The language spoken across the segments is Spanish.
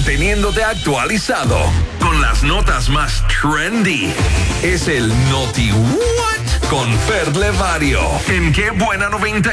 manteniéndote actualizado con las notas más trendy. Es el Noti What con Fer Levario en Qué Buena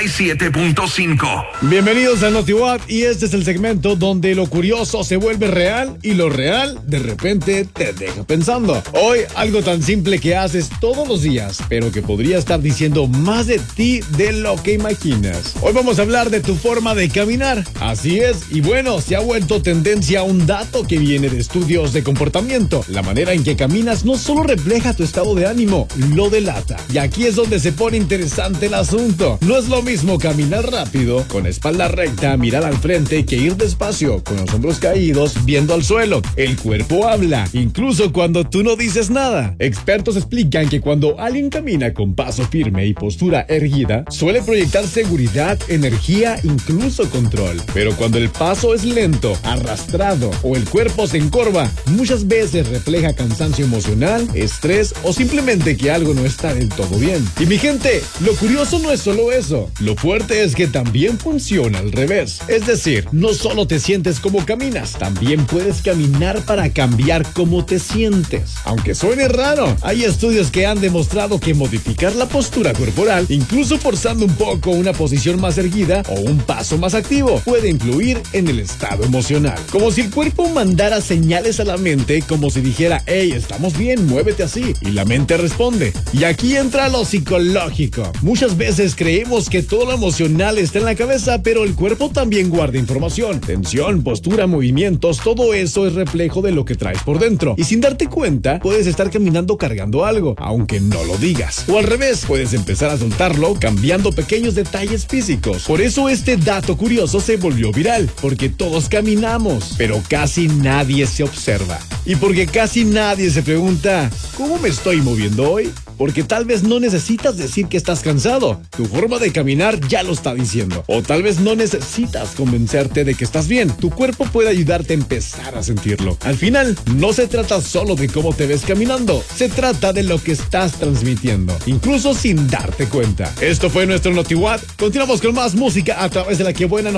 97.5. Bienvenidos al Noti What, y este es el segmento donde lo curioso se vuelve real y lo real de repente te deja pensando. Hoy algo tan simple que haces todos los días, pero que podría estar diciendo más de ti de lo que imaginas. Hoy vamos a hablar de tu forma de caminar. Así es, y bueno, se ha vuelto tendencia un dato que viene de estudios de comportamiento. La manera en que caminas no solo refleja tu estado de ánimo, lo delata. Y aquí es donde se pone interesante el asunto. No es lo mismo caminar rápido, con espalda recta, mirar al frente, que ir despacio, con los hombros caídos, viendo al suelo. El cuerpo habla, incluso cuando tú no dices nada. Expertos explican que cuando alguien camina con paso firme y postura erguida, suele proyectar seguridad, energía, incluso control. Pero cuando el paso es lento, arrastrado o el cuerpo se encorva, muchas veces refleja cansancio emocional, estrés o simplemente que algo no está del todo bien. Y mi gente, lo curioso no es solo eso. Lo fuerte es que también funciona al revés. Es decir, no solo te sientes como caminas, también puedes caminar para cambiar cómo te sientes. Aunque suene raro, hay estudios que han demostrado que modificar la postura corporal, incluso forzando un poco una posición más erguida o un paso más activo, puede influir en el estado emocional. Como si el cuerpo mandara señales a la mente, como si dijera: hey, estamos bien, muévete así. Y la mente responde. Y aquí entra lo psicológico. Muchas veces creemos que todo lo emocional está en la cabeza, pero el cuerpo también guarda información. Tensión, postura, movimientos, todo eso es reflejo de lo que traes por dentro. Y sin darte cuenta, puedes estar caminando cargando algo, aunque no lo digas. O al revés, puedes empezar a soltarlo cambiando pequeños detalles físicos. Por eso este dato curioso se volvió viral, porque todos caminamos, pero casi nadie se observa. Y porque casi nadie se pregunta: ¿cómo me estoy moviendo hoy? Porque tal vez no necesitas decir que estás cansado. Tu forma de caminar ya lo está diciendo. O tal vez no necesitas convencerte de que estás bien. Tu cuerpo puede ayudarte a empezar a sentirlo. Al final, no se trata solo de cómo te ves caminando. Se trata de lo que estás transmitiendo, incluso sin darte cuenta. Esto fue nuestro Noti What. Continuamos con más música a través de la Que Buena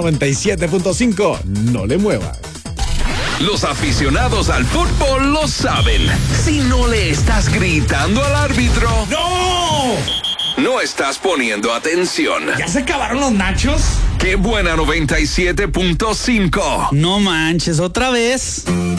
97.5. No le muevas. Los aficionados al fútbol lo saben. Si no le estás gritando al árbitro, ¡no! No estás poniendo atención. ¿Ya se acabaron los nachos? Qué Buena 97.5. No manches, ¿otra vez?